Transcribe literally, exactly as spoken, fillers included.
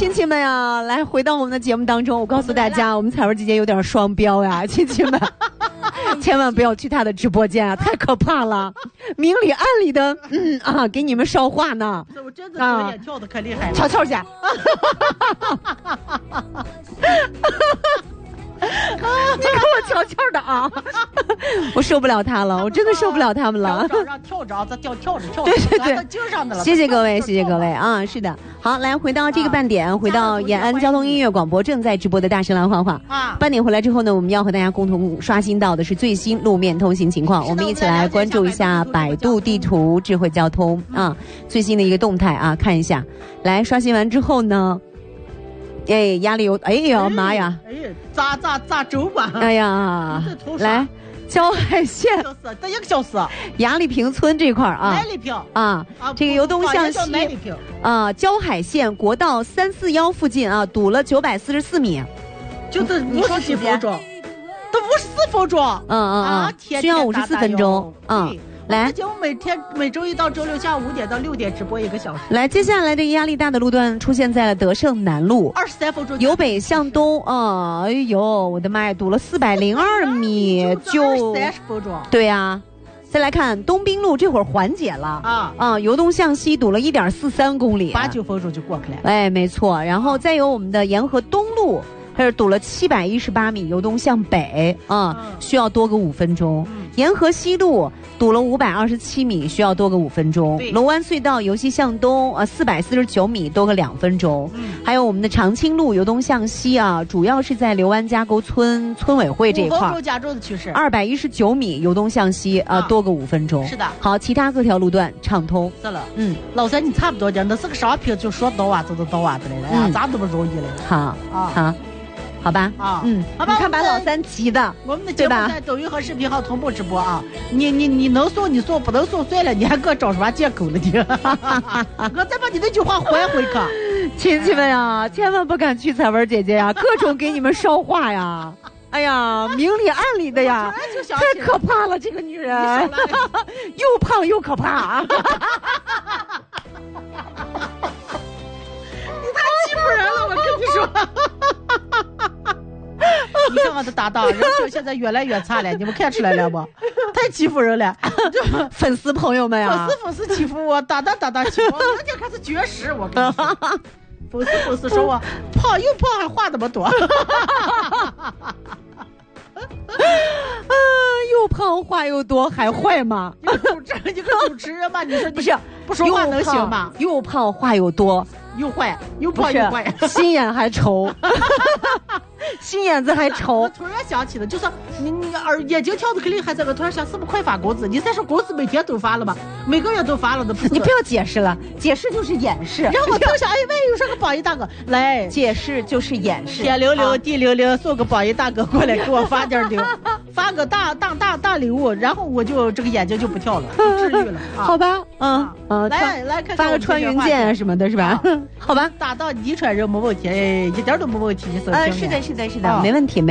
亲戚们呀，来回到我们的节目当中，我告诉大家，我们彩文姐姐有点双标呀，亲戚们。千万不要去他的直播间啊，太可怕了，明里暗里的，嗯啊，给你们烧话呢。 我真的表演跳的可厉害了， 悄悄去。你给我悄悄的啊！我受不了他了，我真的受不了他们了。 让跳着，咱跳跳着跳。 对对对， 经上的了。 谢谢各位，谢谢各位啊！是的，好，来回到这个半点，回到延安交通音乐广播正在直播的大声蓝画画啊！半点回来之后呢，我们要和大家共同刷新到的是最新路面通行情况，我们一起来关注一下百度地图智慧交通啊最新的一个动态啊，看一下。来刷新完之后呢？哎，压力有，哎呀妈呀！ 哎呀，咋咋咋走吧？ 哎呀，来，胶海线， 等一个小时。 雅丽坪村这块儿啊， 奈丽坪啊，这个由东向西啊，胶海线国道三四幺附近啊，堵了九百四十四米， 就是五十几分钟，都五十四分钟。 嗯嗯嗯，需要五十四分钟。嗯。来， 节目每天每周一到周六下午五点到六点直播一个小时。 来，接下来这个压力大的路段出现在了德胜南路， 二十三分钟， 由北向东啊、呃，哎呦，我的妈呀，堵了四百零二米，就三十分钟。 对呀、啊，再来看东滨路，这会儿缓解了啊啊，由东向西堵了一点四三公里， 八九分钟就过去了。 哎，没错，然后再有我们的沿河东路。它是堵了七百一十八米，由东向北啊、嗯，需要多个五分钟。嗯、沿河西路堵了五百二十七米，需要多个五分钟。龙湾隧道由西向东啊，四百四十九米，多个两分钟。嗯、还有我们的长青路由东向西啊，主要是在刘湾加沟村村委会这一块， 五分钟加州的趋势， 二百一十九米由东向西啊，多个五分钟。 是的。 好，其他各条路段畅通。 是了， 嗯， 老三你差不多的，那是个商品，就说倒袜子就倒袜子来了，哎呀，咋那么容易嘞？ 好啊好。好吧， 啊， 嗯，好吧，你看把老三急的， 我们的节目在抖音和视频号同步直播啊！你你你能送你送，不能送算了，你还给我找什么借口了你？我再把你那句话还回去。 亲戚们呀，千万不敢去彩文姐姐呀，各种给你们烧话呀！哎呀，明里暗里的呀，太可怕了，这个女人又胖又可怕。你太欺负人了，我跟你说。你看我的搭档人设现在越来越差了，你们看出来了不？太欺负人了， 粉丝朋友们呀， 粉丝粉丝欺负我，搭档搭档欺负我，人家开始绝食，我跟你说，粉丝粉丝说我胖又胖还话那么多。 啊，又胖话又多还坏吗？ 一个主持人，一个主持人嘛，你说不是不说话能行吗？ 又胖话又多， 又坏，又胖又坏， 心眼还稠，心眼子还稠。 我突然想起的，就是你你耳眼睛跳的可厉害，这个突然想是不是快发工资？你再说工资每天都发了吧？每个月都发了的， 你不要解释了，解释就是掩饰。 然后我当时哎，万一有这个榜一大哥来， 解释就是掩饰。 天灵灵地灵灵，送个榜一大哥过来给我发点礼物，发个大大大大礼物，然后我就这个眼睛就不跳了，就治愈了。啊、 好吧，嗯嗯，来来看发个穿云箭啊什么的，是吧？好吧， 打到宜川人没问题，哎，一点都没问题，你是呃，是的，是的，是的，没问题。